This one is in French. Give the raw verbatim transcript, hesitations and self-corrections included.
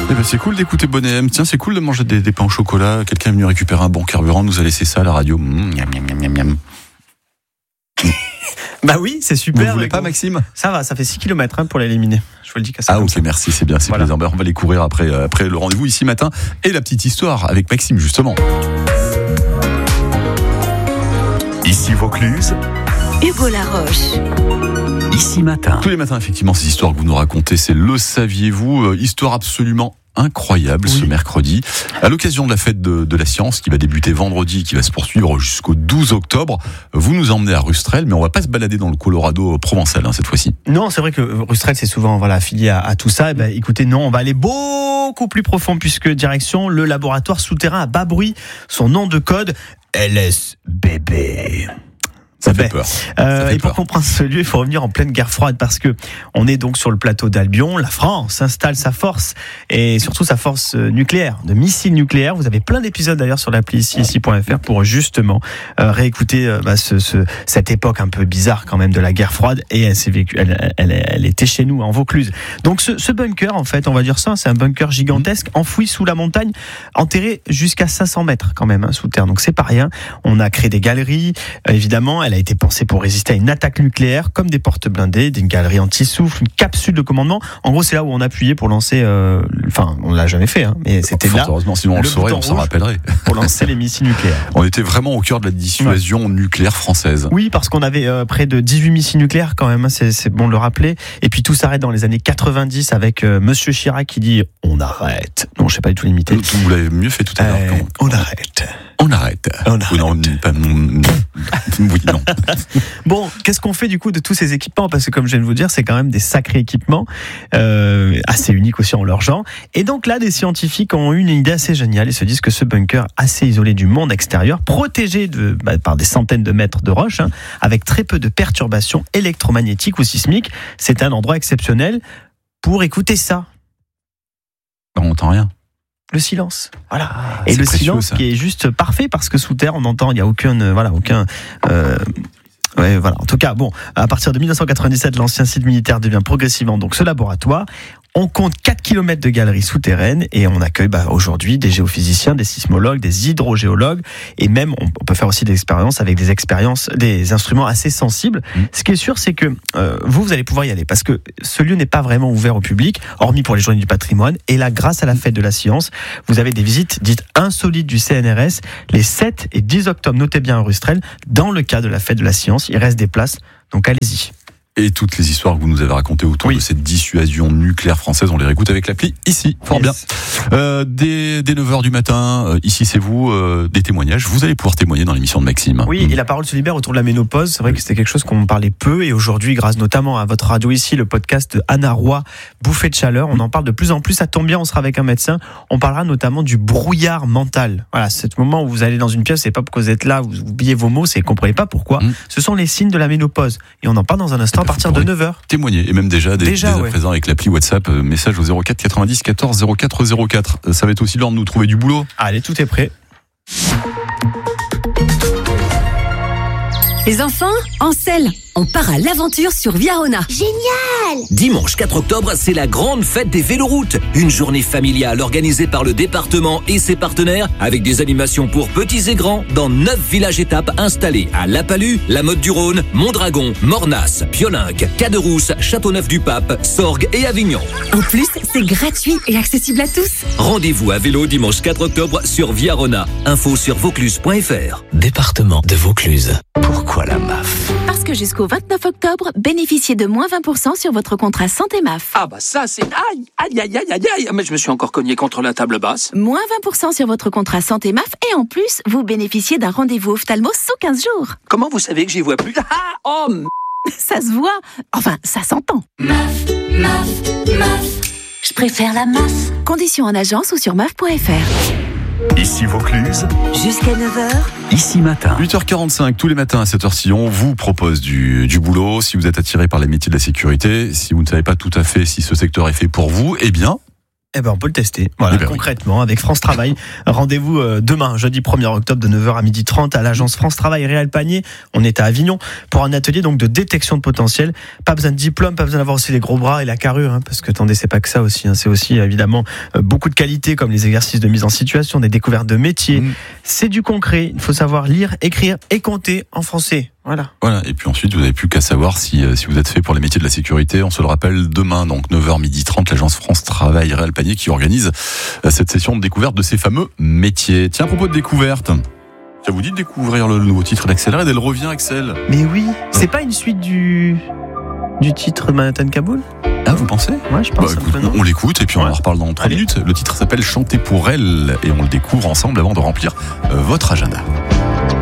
Eh ben c'est cool d'écouter Bonnet M. Tiens, c'est cool de manger des, des pains au chocolat. Quelqu'un est venu récupérer un bon carburant, nous a laissé ça à la radio. Mmh, miam, miam, miam, miam. Bah oui, c'est super. Vous voulez pas, Maxime ? Ça va, ça fait six kilomètres hein, pour l'éliminer. Je vous le dis qu'à ça. Ah ok, ça. merci, c'est bien, c'est voilà. plaisant. On va les courir après, après le rendez-vous ici matin. Et la petite histoire avec Maxime, justement. Ici Vaucluse, Hugo Laroche. Ici Matin. Tous les matins, effectivement, ces histoires que vous nous racontez, c'est le saviez-vous, euh, histoire absolument incroyable oui. ce mercredi, à l'occasion de la fête de, de la science qui va débuter vendredi, qui va se poursuivre jusqu'au douze octobre. Vous nous emmenez à Rustrel, mais on va pas se balader dans le Colorado provençal hein, cette fois-ci. Non, c'est vrai que Rustrel c'est souvent voilà affilié à, à tout ça. Et ben, écoutez, non, on va aller beaucoup plus profond puisque direction le laboratoire souterrain à bas bruit. Son nom de code L S B B. Ça fait peur. Euh, Ça fait et pour peur. comprendre ce lieu, il faut revenir en pleine guerre froide parce que on est donc sur le plateau d'Albion. La France installe sa force et surtout sa force nucléaire, de missiles nucléaires. Vous avez plein d'épisodes d'ailleurs sur l'appli ici ici point f r pour justement euh, réécouter euh, bah, ce, ce, cette époque un peu bizarre quand même de la guerre froide. Et elle s'est vécue, elle, elle, elle était chez nous en Vaucluse. Donc ce, ce bunker, en fait, on va dire ça, c'est un bunker gigantesque enfoui sous la montagne, enterré jusqu'à cinq cents mètres quand même hein, sous terre. Donc c'est pas rien. On a créé des galeries, euh, évidemment. Elle a été pensée pour résister à une attaque nucléaire, comme des portes blindées, des galeries anti-souffle, une capsule de commandement. En gros, c'est là où on appuyait pour lancer. Euh, enfin, on l'a jamais fait, hein, mais c'était Fort là. Heureusement, sinon on le saurait, on s'en rappellerait. Pour lancer les missiles nucléaires. On était vraiment au cœur de la dissuasion ouais. nucléaire française. Oui, parce qu'on avait euh, près de dix-huit missiles nucléaires quand même. Hein, c'est, c'est bon de le rappeler. Et puis tout s'arrête dans les années quatre-vingt-dix avec euh, Monsieur Chirac qui dit on arrête. Non, je sais pas du tout l'imiter. Vous l'avez mieux fait tout à l'heure. Euh, on arrête. On arrête. On arrête. Oui, non, pas, oui, non. Bon, qu'est-ce qu'on fait du coup de tous ces équipements ? Parce que comme je viens de vous dire, c'est quand même des sacrés équipements, euh, assez uniques aussi en leur genre. Et donc là, des scientifiques ont eu une idée assez géniale. Ils se disent que ce bunker assez isolé du monde extérieur, protégé de, bah, par des centaines de mètres de roches, hein, avec très peu de perturbations électromagnétiques ou sismiques, c'est un endroit exceptionnel pour écouter ça. On n'entend rien. Le silence, voilà. Ah, et le précieux, silence ça. qui est juste parfait parce que sous terre on entend, il n'y a aucun, euh, voilà, aucun. Euh, ouais, voilà. En tout cas, bon, à partir de dix-neuf cent quatre-vingt-dix-sept, l'ancien site militaire devient progressivement donc ce laboratoire. On compte quatre kilomètres de galeries souterraines et on accueille bah, aujourd'hui des géophysiciens, des sismologues, des hydrogéologues et même on peut faire aussi des expériences avec des expériences, des instruments assez sensibles. Mmh. Ce qui est sûr, c'est que euh, vous, vous allez pouvoir y aller parce que ce lieu n'est pas vraiment ouvert au public, hormis pour les journées du patrimoine. Et là, grâce à la fête de la science, vous avez des visites dites insolites du C N R S les sept et dix octobre. Notez bien à Rustrel, dans le cadre de la fête de la science, il reste des places, donc allez-y. Et toutes les histoires que vous nous avez racontées autour oui. de cette dissuasion nucléaire française, on les réécoute avec l'appli ici. Fort yes. bien. Euh, dès, dès neuf heures du matin, euh, ici c'est vous, euh, des témoignages. Vous allez pouvoir témoigner dans l'émission de Maxime. Oui, mmh. et la parole se libère autour de la ménopause. C'est vrai oui. que c'était quelque chose qu'on parlait peu. Et aujourd'hui, grâce notamment à votre radio ici, le podcast de Anna Roy, Bouffée de chaleur, on en parle de plus en plus. Ça tombe bien, on sera avec un médecin. On parlera notamment du brouillard mental. Voilà, c'est ce moment où vous allez dans une pièce, c'est pas pourquoi vous êtes là, vous oubliez vos mots, c'est vous comprenez pas pourquoi. Mmh. Ce sont les signes de la ménopause. Et on en parle dans un instant à partir de neuf heures. Témoigner, et même déjà, dès, déjà dès ouais. à présent avec l'appli WhatsApp, euh, message au zéro quatre quatre-vingt-dix quatorze zéro quatre zéro quatre. Euh, ça va être aussi l'heure de nous trouver du boulot. Allez, tout est prêt. Les enfants, en selle, on part à l'aventure sur Viarona. Génial! Dimanche quatre octobre, c'est la grande fête des véloroutes. Une journée familiale organisée par le département et ses partenaires avec des animations pour petits et grands dans neuf villages étapes installés à La Palue, La Motte-du-Rhône, Mondragon, Mornas, Piolinque, Caderousse, Châteauneuf-du-Pape, Sorgues et Avignon. En plus, c'est gratuit et accessible à tous. Rendez-vous à vélo dimanche quatre octobre sur Viarona. Info sur vaucluse point f r. Département de Vaucluse. Pourquoi la M A F ? Parce que jusqu'au vingt-neuf octobre, bénéficiez de moins vingt pour cent sur votre contrat santé M A F. Ah bah ça c'est... Aïe, aïe, aïe, aïe, aïe, aïe. Mais je me suis encore cogné contre la table basse. Moins vingt pour cent sur votre contrat santé M A F et en plus, vous bénéficiez d'un rendez-vous ophtalmo sous quinze jours. Comment vous savez que j'y vois plus? Ah, oh m... Ça se voit. Enfin, ça s'entend. M A F, M A F, M A F. Je préfère la M A F. Conditions en agence ou sur M A F point f r. Ici Vaucluse. Jusqu'à neuf heures. Ici Matin. huit heures quarante-cinq, tous les matins à cette heure-ci, on vous propose du, du boulot. Si vous êtes attiré par les métiers de la sécurité, si vous ne savez pas tout à fait si ce secteur est fait pour vous, eh bien... Eh ben, on peut le tester. Voilà, eh ben concrètement, oui. Avec France Travail. Rendez-vous euh, demain, jeudi premier octobre, de neuf heures à midi trente à l'agence France Travail Réal Panier. On est à Avignon pour un atelier donc de détection de potentiel. Pas besoin de diplôme, pas besoin d'avoir aussi les gros bras et la carrure, hein, parce que attendez, c'est pas que ça aussi. Hein, c'est aussi évidemment euh, beaucoup de qualités comme les exercices de mise en situation, des découvertes de métiers. Mmh. C'est du concret. Il faut savoir lire, écrire et compter en français. Voilà. Voilà. Et puis ensuite, vous n'avez plus qu'à savoir si, si vous êtes fait pour les métiers de la sécurité. On se le rappelle demain, donc neuf heures midi trente, l'agence France Travail Réal Panier qui organise cette session de découverte de ces fameux métiers. Tiens, à propos de découverte, ça vous dit de découvrir le nouveau titre d'Axel Red, Elle revient Axel. Mais oui, c'est pas une suite du, du titre de Manhattan Kaboul ? Ah, vous pensez ? Ouais, je pense. Bah, écoute, on l'écoute et puis on ouais. en reparle dans trois minutes. Le titre s'appelle Chanter pour elle et on le découvre ensemble avant de remplir euh, votre agenda.